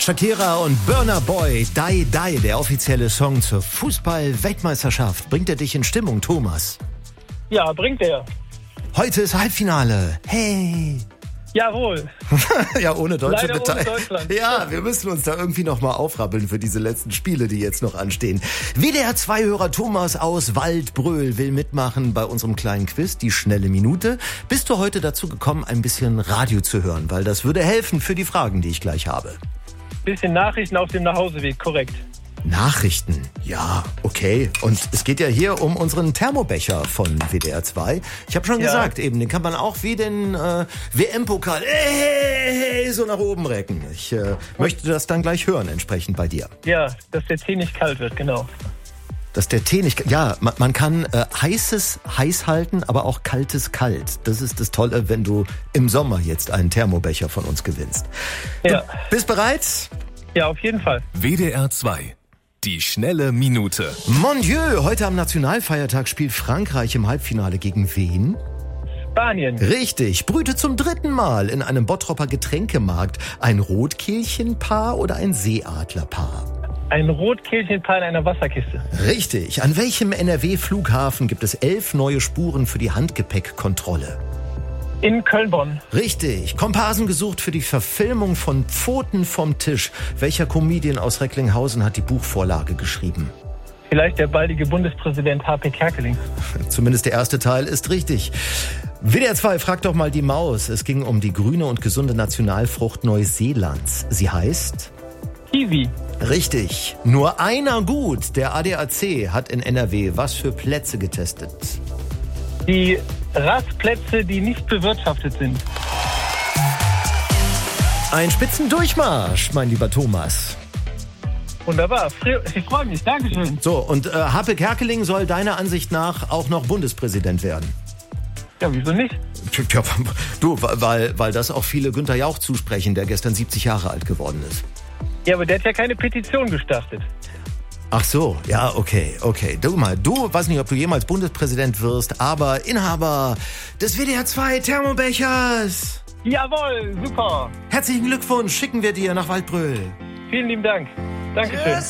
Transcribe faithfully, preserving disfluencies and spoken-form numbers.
Shakira und Burna Boy, Die Die, der offizielle Song zur Fußball-Weltmeisterschaft. Bringt er dich in Stimmung, Thomas? Ja, bringt er. Heute ist Halbfinale. Hey! Jawohl. Ja, ohne deutsche Leider ohne Deutschland. Ja, wir müssen uns da irgendwie noch mal aufrappeln für diese letzten Spiele, die jetzt noch anstehen. W D R zwei Hörer Thomas aus Waldbröl will mitmachen bei unserem kleinen Quiz, die schnelle Minute. Bist du heute dazu gekommen, ein bisschen Radio zu hören? Weil das würde helfen für die Fragen, die ich gleich habe. Bisschen Nachrichten auf dem Nachhauseweg, korrekt. Nachrichten, ja, okay. Und es geht ja hier um unseren Thermobecher von W D R zwei. Ich habe schon Ja. gesagt, eben, den kann man auch wie den äh, W M-Pokal äh, so nach oben recken. Ich äh, möchte das dann gleich hören, entsprechend bei dir. Ja, dass der Tee nicht kalt wird, genau. Dass der Tee nicht... Ja, man, man kann äh, heißes heiß halten, aber auch kaltes kalt. Das ist das Tolle, wenn du im Sommer jetzt einen Thermobecher von uns gewinnst. Ja. Du bist bereit? Ja, auf jeden Fall. W D R zwei. Die schnelle Minute. Mon Dieu, heute am Nationalfeiertag spielt Frankreich im Halbfinale gegen wen? Spanien. Richtig, brüte zum dritten Mal in einem Bottropper Getränkemarkt ein Rotkehlchenpaar oder ein Seeadlerpaar? Ein Rotkehlchenpaar in einer Wasserkiste. Richtig, an welchem N R W-Flughafen gibt es elf neue Spuren für die Handgepäckkontrolle? In Köln-Bonn. Richtig, Komparsen gesucht für die Verfilmung von Pfoten vom Tisch. Welcher Comedian aus Recklinghausen hat die Buchvorlage geschrieben? Vielleicht der baldige Bundespräsident H P Kerkeling. Zumindest der erste Teil ist richtig. W D R zwei, frag doch mal die Maus. Es ging um die grüne und gesunde Nationalfrucht Neuseelands. Sie heißt? Kiwi. Richtig. Nur einer gut. Der A D A C hat in N R W was für Plätze getestet? Die Rastplätze, die nicht bewirtschaftet sind. Ein Spitzendurchmarsch, mein lieber Thomas. Wunderbar. Ich freue mich. Dankeschön. So, und äh, H P Kerkeling soll deiner Ansicht nach auch noch Bundespräsident werden? Ja, wieso nicht? Tja, du, weil, weil das auch viele Günther Jauch zusprechen, der gestern siebzig Jahre alt geworden ist. Ja, aber der hat ja keine Petition gestartet. Ach so, ja, okay, okay. Du mal, du, weiß nicht, ob du jemals Bundespräsident wirst, aber Inhaber des W D R zwei Thermobechers. Jawohl, super. Herzlichen Glückwunsch, schicken wir dir nach Waldbröl. Vielen lieben Dank. Dankeschön.